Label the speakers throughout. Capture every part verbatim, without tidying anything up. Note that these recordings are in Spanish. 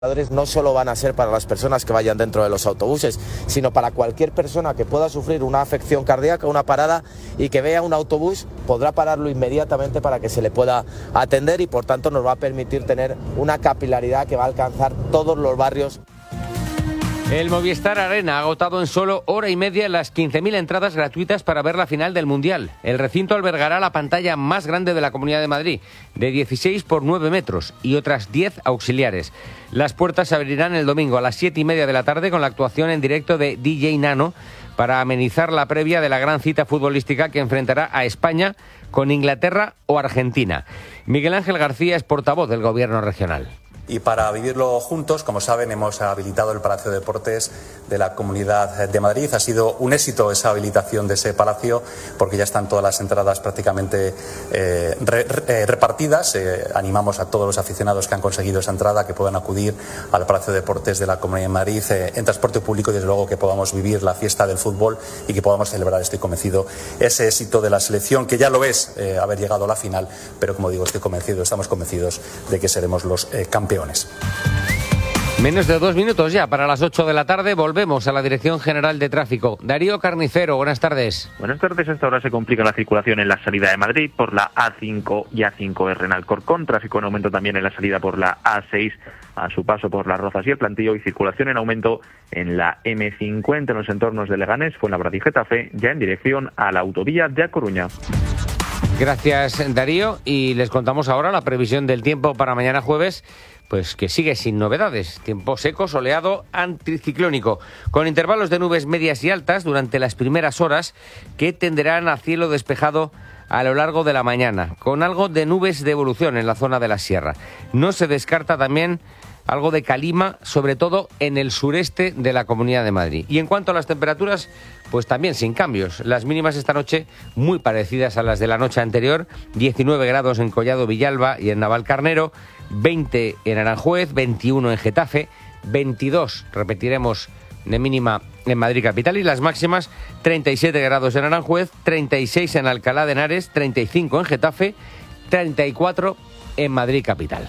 Speaker 1: No solo van a ser para las personas que vayan dentro de los autobuses, sino para cualquier persona que pueda sufrir una afección cardíaca, una parada y que vea un autobús, podrá pararlo inmediatamente para que se le pueda atender y por tanto nos va a permitir tener una capilaridad que va a alcanzar todos los barrios.
Speaker 2: El Movistar Arena ha agotado en solo hora y media las quince mil entradas gratuitas para ver la final del Mundial. El recinto albergará la pantalla más grande de la Comunidad de Madrid, de dieciséis por nueve metros y otras diez auxiliares. Las puertas se abrirán el domingo a las siete y media de la tarde con la actuación en directo de D J Nano para amenizar la previa de la gran cita futbolística que enfrentará a España con Inglaterra o Argentina. Miguel Ángel García es portavoz del Gobierno regional.
Speaker 3: Y para vivirlo juntos, como saben, hemos habilitado el Palacio de Deportes de la Comunidad de Madrid. Ha sido un éxito esa habilitación de ese palacio porque ya están todas las entradas prácticamente eh, re, re, repartidas. Eh, animamos a todos los aficionados que han conseguido esa entrada que puedan acudir al Palacio de Deportes de la Comunidad de Madrid eh, en transporte público y desde luego que podamos vivir la fiesta del fútbol y que podamos celebrar, estoy convencido, ese éxito de la selección que ya lo es eh, haber llegado a la final, pero como digo, estoy convencido, estamos convencidos de que seremos los eh, campeones.
Speaker 2: Menos de dos minutos ya para las ocho de la tarde. Volvemos a la Dirección General de Tráfico. Darío Carnicero, buenas tardes.
Speaker 4: Buenas tardes. Hasta ahora se complica la circulación en la salida de Madrid por la A cinco y A cinco R en Alcorcón. Tráfico en aumento también en la salida por la A seis a su paso por Las Rozas y el Plantío. Y circulación en aumento en la eme cincuenta en los entornos de Leganés, Fuenlabrada y Getafe, ya en dirección a la autovía de A Coruña.
Speaker 2: Gracias, Darío. Y les contamos ahora la previsión del tiempo para mañana jueves, pues que sigue sin novedades. Tiempo seco, soleado, anticiclónico, con intervalos de nubes medias y altas durante las primeras horas que tenderán a cielo despejado a lo largo de la mañana, con algo de nubes de evolución en la zona de la sierra. No se descarta también algo de calima, sobre todo en el sureste de la Comunidad de Madrid. Y en cuanto a las temperaturas, pues también sin cambios. Las mínimas esta noche muy parecidas a las de la noche anterior, diecinueve grados en Collado Villalba y en Navalcarnero, veinte en Aranjuez, veintiuno en Getafe, veintidós, repetiremos, de mínima en Madrid capital, y las máximas treinta y siete grados en Aranjuez, treinta y seis en Alcalá de Henares, treinta y cinco en Getafe, treinta y cuatro en Madrid capital.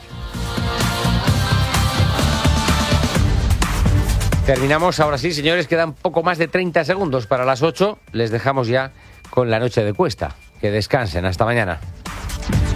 Speaker 2: Terminamos, ahora sí, señores, quedan poco más de treinta segundos para las ocho. Les dejamos ya con la noche de Cuesta. Que descansen, hasta mañana.